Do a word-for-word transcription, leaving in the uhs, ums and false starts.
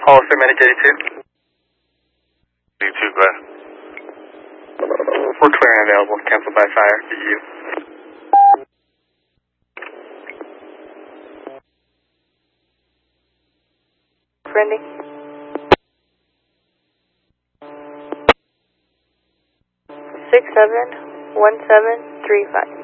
All Medic eighty-two. eighty-two, go ahead. We're clearing available. Cancel by fire. B U. Friendly. Six seven one seven three five.